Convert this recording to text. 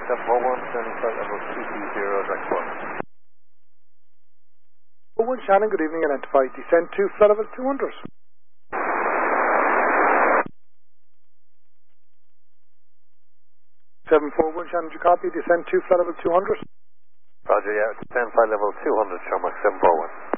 741, sending flight level 220, direct 4. 1 Shannon, good evening, identify. Descend to flight level 200. 741 Shannon, do you copy? Descend to flight level 200. Roger, yeah, descend flight level 200, Shamrock 741.